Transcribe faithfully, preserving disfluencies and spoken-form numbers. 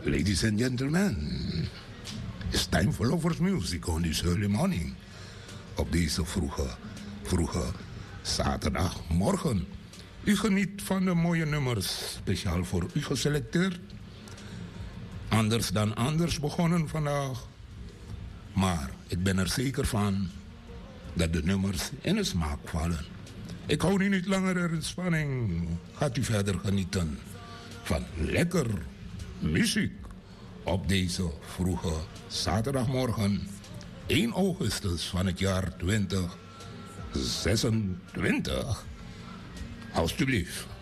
Ladies and gentlemen, it's time for lovers music on this early morning. Op deze vroege, vroege zaterdagmorgen. U geniet van de mooie nummers, speciaal voor u geselecteerd. Anders dan anders begonnen vandaag. Maar ik ben er zeker van dat de nummers in de smaak vallen. Ik hou u niet langer in spanning. Gaat u verder genieten van lekker muziek op deze vroege zaterdagmorgen. één augustus van het jaar twintig zesentwintig. Alsjeblieft.